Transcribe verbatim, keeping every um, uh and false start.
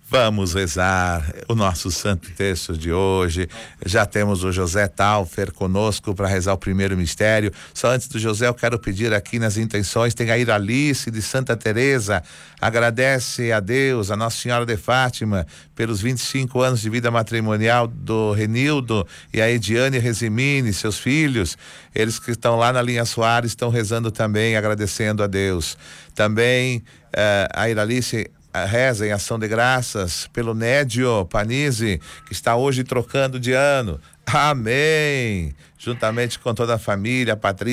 Vamos rezar o nosso santo texto de hoje. Já temos o José Taufer conosco para rezar o primeiro mistério. Só antes do José, eu quero pedir aqui nas intenções, tem a Iralice de Santa Teresa, agradece a Deus, a Nossa Senhora de Fátima, pelos vinte e cinco anos de vida matrimonial do Renildo e a Ediane Resimini, seus filhos. Eles que estão lá na linha Soares estão rezando também, agradecendo a Deus. Também eh, a Iralice reza em ação de graças pelo Nédio Panizzi, que está hoje trocando de ano. Amém! Juntamente com toda a família, a Patrícia.